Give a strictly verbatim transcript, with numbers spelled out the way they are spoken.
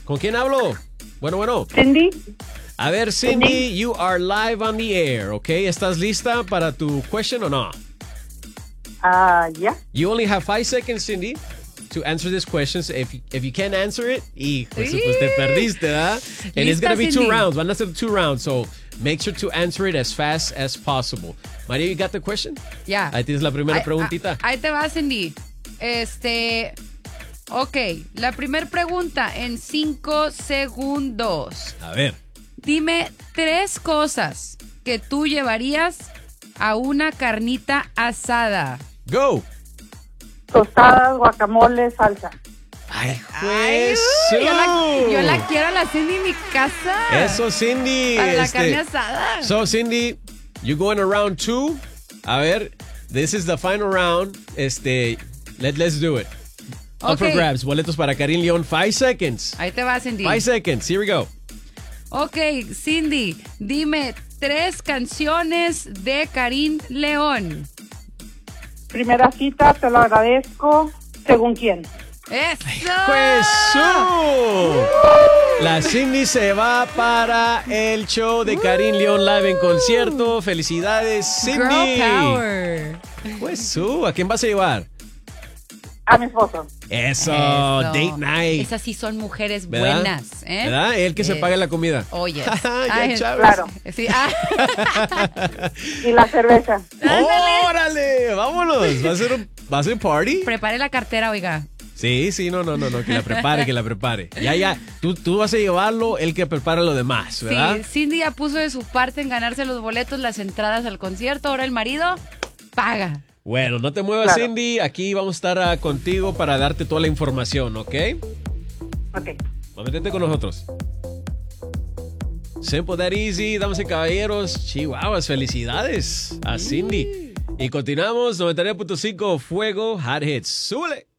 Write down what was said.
¿Con quién hablo? Bueno, bueno. Cindy. A ver, Cindy, you are live on the air, ¿ok? ¿Estás lista para tu question o no? Ah, uh, yeah. You only have five seconds, Cindy, to answer this question. If, if you can't answer it, hijo, pues te perdiste, ¿verdad? And it's going to be two rounds. Van a ser two rounds, so make sure to answer it as fast as possible. María, you got the question? Ya. Ahí tienes la primera Ahí- preguntita. Ahí te va, Cindy. Este. Ok, la primera pregunta en cinco segundos. A ver. Dime tres cosas que tú llevarías a una carnita asada. Go. Tostadas, guacamole, salsa. Ay, Ay, pues. uy, yo, la, yo la quiero a la Cindy en mi casa. Eso, Cindy. Para la este, carne asada. So, Cindy, you going to round two. A ver, this is the final round. Este, let, let's do it. Up for Ok. grabs. Boletos para Karim León. Five seconds. Ahí te va, Cindy. Five seconds. Here we go. Ok, Cindy, dime tres canciones de Karim León. Primera cita, te lo agradezco. ¿Según quién? ¡Eso! Pues, uh, la Cindy se va para el show de Karim León Live en concierto. Felicidades, Cindy. Girl power. Pues, uh, ¿a quién vas a llevar? A mi esposo. Eso, Eso. date night. Esas sí son mujeres ¿Verdad? buenas, ¿eh? ¿Verdad? El que se Eh, pague la comida. Oye. Ya, Ay, Chávez. Claro. sí, ah. Y la cerveza. ¡Órale! ¡Vámonos! ¿Va a ser un, ¿va a ser party? Prepare la cartera, oiga. Sí, sí, no, no, no, no, que la prepare, que la prepare. Ya, ya, tú, tú vas a llevarlo, el que prepara lo demás, ¿verdad? Sí, Cindy ya puso de su parte en ganarse los boletos, las entradas al concierto. Ahora el marido paga. Bueno, no te muevas, Claro. Cindy. Aquí vamos a estar ah, contigo para darte toda la información, ¿ok? Ok. Mantente con nosotros. Simple that easy, damas y caballeros. Chihuahuas, felicidades a Cindy. Y continuamos, noventa y nueve punto cinco Fuego Hot Hits. ¡Súbele!